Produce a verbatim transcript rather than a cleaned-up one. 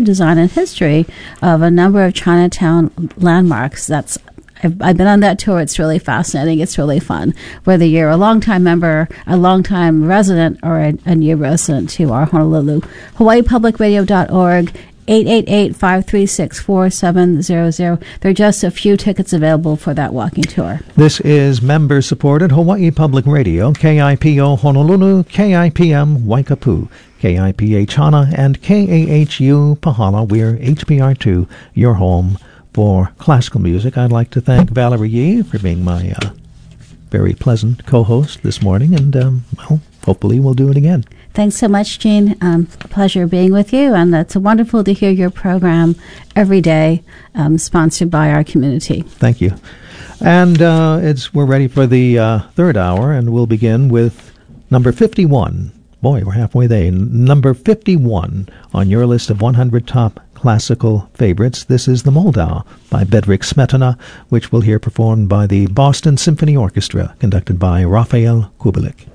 design and history of a number of Chinatown landmarks. That's I've, I've been on that tour. It's really fascinating. It's really fun. Whether you're a longtime member, a longtime resident, or a, a new resident to our Honolulu. Hawaii Public Radio dot org. eight eight eight, five three six, four seven zero zero. There are just a few tickets available for that walking tour. This is member-supported Hawaii Public Radio, K I P O Honolulu, K I P M Waikapu, K I P H Hana, and K A H U Pahala. We're H P R two, your home for classical music. I'd like to thank Valerie Yee for being my uh, very pleasant co-host this morning, and, um, well, hopefully we'll do it again. Thanks so much, Gene. Um, a pleasure being with you, and it's wonderful to hear your program every day, um, sponsored by our community. Thank you. And uh, it's we're ready for the uh, third hour, and we'll begin with number fifty-one. Boy, we're halfway there. Number fifty-one on your list of one hundred top classical favorites. This is the Moldau by Bedřich Smetana, which we'll hear performed by the Boston Symphony Orchestra, conducted by Raphael Kubelik.